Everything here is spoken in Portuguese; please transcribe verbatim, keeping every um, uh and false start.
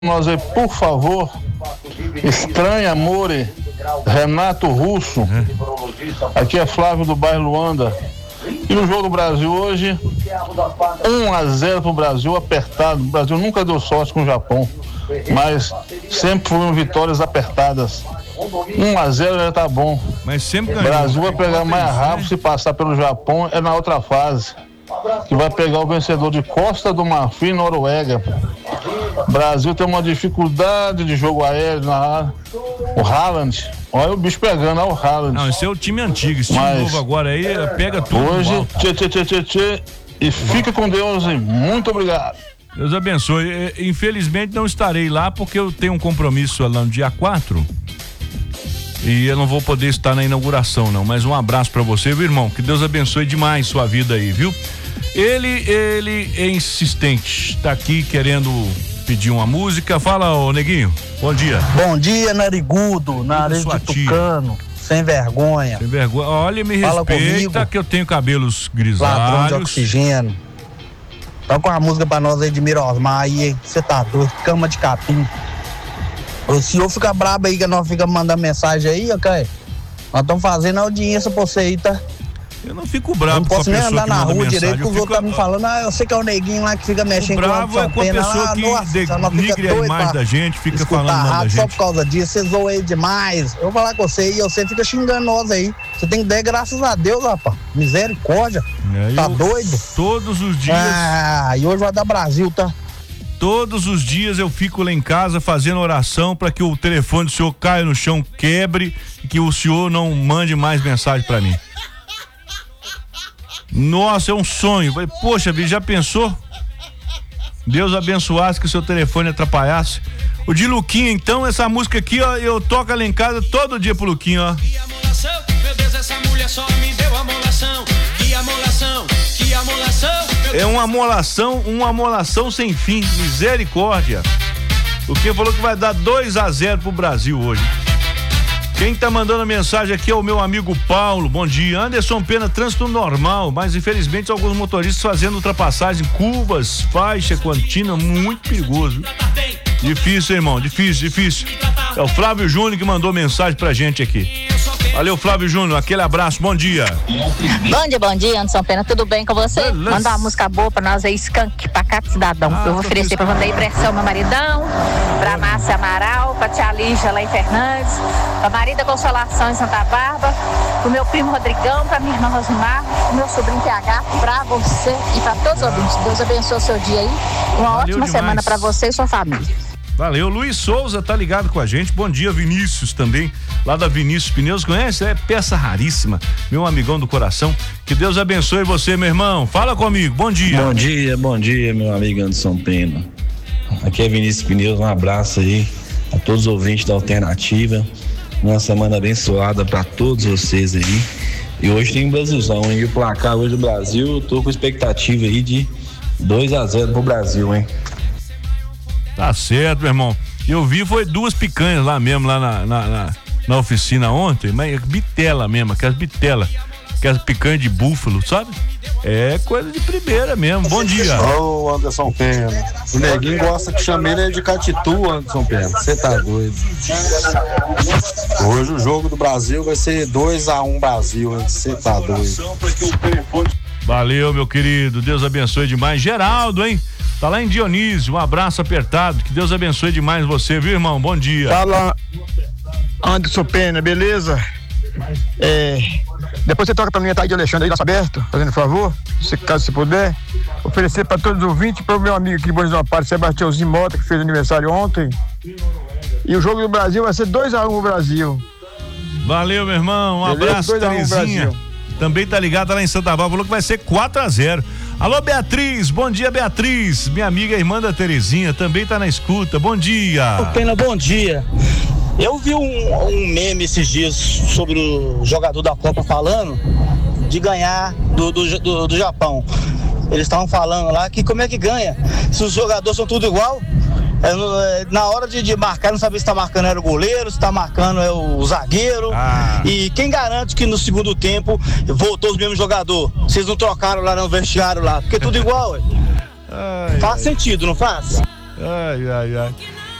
Nós aí, por favor, Estranha Amore, Renato Russo. Uhum. Aqui é Flávio do bairro Luanda. E no jogo do Brasil hoje, um a zero pro Brasil, apertado. O Brasil nunca deu sorte com o Japão, mas sempre foram vitórias apertadas. um a zero já tá bom. Mas sempre ganhou. O Brasil vai pegar mais rápido, se passar pelo Japão, é na outra fase, que vai pegar o vencedor de Costa do Marfim e Noruega. O Brasil tem uma dificuldade de jogo aéreo na área. O Haaland, olha o bicho pegando, olha o Haaland. Não, esse é o time antigo, esse time Mas novo agora aí pega tudo. Hoje, tchê, tchê, tchê, tchê, tchê, e fica com Deus, hein? Muito obrigado. Deus abençoe. Infelizmente não estarei lá porque eu tenho um compromisso lá no dia quatro e eu não vou poder estar na inauguração não, mas um abraço pra você, viu, irmão? Que Deus abençoe demais sua vida aí, viu? Ele, ele é insistente, tá aqui querendo pedir uma música. Fala, ô Neguinho, bom dia. Bom dia, narigudo, nariz de tucano, sem vergonha. Sem vergonha, olha, me Fala respeita comigo. Que eu tenho cabelos grisalhos. Ladrão de oxigênio. Toca uma música pra nós aí de Mirosmar aí, você tá doido, cama de capim. O senhor fica brabo aí que nós ficamos mandando mensagem aí, ok? Nós estamos fazendo audiência pra você aí, tá? Eu não fico bravo. Não posso com a nem andar na rua mensagem. direito, porque o outro tá me falando, ah, eu sei que é o Neguinho lá que fica mexendo o bravo com a é com a pessoa ah, que nossa, denigre a imagem da gente, fica falando mal da gente. Só por causa disso, você zoa ele demais. Eu vou falar com você e você fica xingando nós aí. Você tem ideia, graças a Deus, rapaz. Misericórdia. É, tá eu, doido? Todos os dias. Ah, e hoje vai dar Brasil, tá? Todos os dias eu fico lá em casa fazendo oração para que o telefone do senhor caia no chão, quebre e que o senhor não mande mais mensagem para mim. Nossa, é um sonho. Poxa, já pensou? Deus abençoasse que o seu telefone atrapalhasse. O de Luquinha, então, essa música aqui, ó, eu toco lá em casa todo dia pro Luquinha, ó. Que amolação, meu Deus, essa mulher só me deu amolação. Que amolação, que amolação. É uma amolação, uma amolação sem fim. Misericórdia. O que falou que vai dar dois a zero pro Brasil hoje. Quem tá mandando mensagem aqui é o meu amigo Paulo. Bom dia. Anderson Pena, trânsito normal, mas infelizmente alguns motoristas fazendo ultrapassagem, curvas, faixa contínua, muito perigoso. Difícil, irmão, difícil, difícil. É o Flávio Júnior que mandou mensagem pra gente aqui. Valeu, Flávio Júnior, aquele abraço, bom dia. Bom dia, bom dia, Anderson Pena, tudo bem com você? Beleza. Manda uma música boa pra nós aí, Skank, pra cá, cidadão. Ah, eu vou oferecer pra Vandaí Pressão, meu maridão, pra Márcia Amaral, pra Tia Lígia lá em Fernandes, pra Marida Consolação em Santa Bárbara, pro meu primo Rodrigão, pra minha irmã Rosimar, pro meu sobrinho P H, pra você e pra todos os ouvintes. Deus abençoe o seu dia aí. Uma Valeu ótima demais. Semana pra você e sua família. Valeu, Luiz Souza tá ligado com a gente, bom dia, Vinícius também, lá da Vinícius Pneus, conhece? É peça raríssima, meu amigão do coração, que Deus abençoe você, meu irmão, fala comigo, bom dia. Bom dia, bom dia, meu amigo Anderson Pena, aqui é Vinícius Pneus, um abraço aí a todos os ouvintes da Alternativa, uma semana abençoada pra todos vocês aí, e hoje tem um Brasilzão, hein, e o placar hoje do Brasil, eu tô com expectativa aí de dois a zero pro Brasil, hein. Tá certo, meu irmão. Eu vi, foi duas picanhas lá mesmo, lá na, na, na, na oficina ontem, mas bitela mesmo, aquelas bitela, aquelas picanhas de búfalo, sabe? É coisa de primeira mesmo. Bom dia. Ô, oh, Anderson Pena. O Neguinho gosta que chame ele de Catitu, Anderson Pena. Você tá doido. Hoje o jogo do Brasil vai ser dois a um Brasil, hein? Você tá doido. Valeu, meu querido. Deus abençoe demais. Geraldo, hein? Tá lá em Dionísio, um abraço apertado, que Deus abençoe demais você, viu, irmão? Bom dia. Fala, Anderson Pena, beleza? É, depois você toca pra mim a tarde de Alexandre aí, nosso aberto, fazendo favor, se caso você puder, oferecer pra todos os ouvintes, pro meu amigo aqui de Boa Parte, Sebastiãozinho Mota, que fez aniversário ontem, e o jogo do Brasil vai ser dois a um o Brasil. Valeu, meu irmão, um beleza? Abraço, Terezinha. Também tá ligada lá em Santa Bárbara, falou que vai ser quatro a zero. Alô, Beatriz, bom dia, Beatriz, minha amiga irmã da Terezinha, também tá na escuta, bom dia. Pena, bom dia. Eu vi um, um meme esses dias sobre o jogador da Copa falando de ganhar do, do, do, do Japão. Eles estavam falando lá que como é que ganha, se os jogadores são tudo igual. É, na hora de, de marcar, não sabia se tá marcando era o goleiro, se tá marcando é o zagueiro. Ah. E quem garante que no segundo tempo voltou os mesmos jogadores? Vocês não trocaram lá no vestiário lá? Porque é tudo igual, ué. Ai, faz ai. sentido, não faz? Ai, ai, ai.